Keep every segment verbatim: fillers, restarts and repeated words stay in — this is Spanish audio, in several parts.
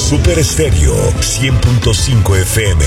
Super Estéreo cien punto cinco F M.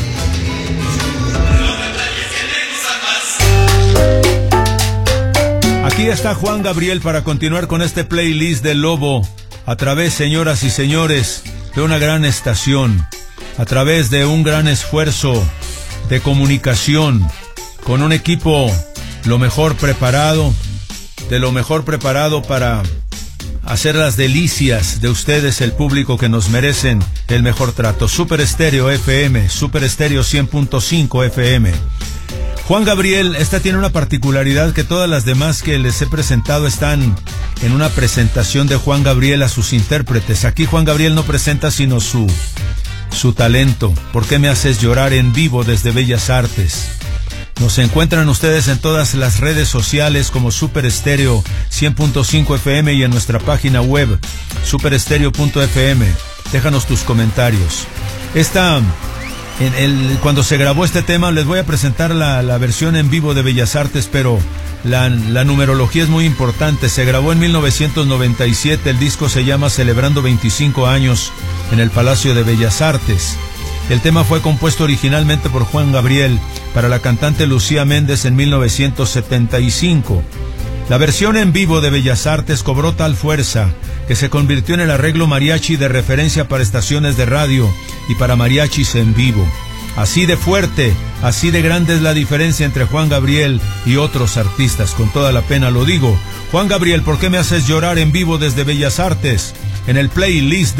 Aquí está Juan Gabriel para continuar con este playlist del Lobo, a través, señoras y señores, de una gran estación, a través de un gran esfuerzo de comunicación, con un equipo lo mejor preparado, de lo mejor preparado para hacer las delicias de ustedes, el público que nos merecen el mejor trato. Super Estéreo F M, Super Estéreo cien punto cinco F M. Juan Gabriel, esta tiene una particularidad que todas las demás que les he presentado están en una presentación de Juan Gabriel a sus intérpretes. Aquí Juan Gabriel no presenta sino su, su talento. ¿Por qué me haces llorar? En vivo desde Bellas Artes. Nos encuentran ustedes en todas las redes sociales como Super Estéreo cien punto cinco F M y en nuestra página web super estéreo punto F M. Déjanos tus comentarios. Esta, en el, cuando se grabó este tema, les voy a presentar la, la versión en vivo de Bellas Artes, pero la, la numerología es muy importante. Se grabó en mil novecientos noventa y siete, el disco se llama Celebrando veinticinco años en el Palacio de Bellas Artes. El tema fue compuesto originalmente por Juan Gabriel para la cantante Lucía Méndez en mil novecientos setenta y cinco. La versión en vivo de Bellas Artes cobró tal fuerza que se convirtió en el arreglo mariachi de referencia para estaciones de radio y para mariachis en vivo. Así de fuerte, así de grande es la diferencia entre Juan Gabriel y otros artistas. Con toda la pena lo digo. Juan Gabriel, ¿por qué me haces llorar? En vivo desde Bellas Artes, en el playlist de